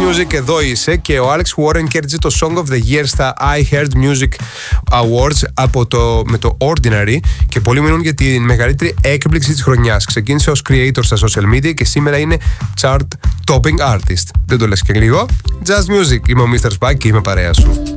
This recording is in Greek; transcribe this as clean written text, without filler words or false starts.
Music, εδώ είσαι, και ο Alex Warren κέρδισε το Song of the Year στα I Heard Music Awards με το Ordinary, και πολλοί μιλούν για τη μεγαλύτερη έκπληξη της χρονιάς. Ξεκίνησε ως creator στα social media και σήμερα είναι chart topping artist. Δεν το λες και λίγο. Just Music, είμαι ο Mr. Spike και είμαι παρέα σου.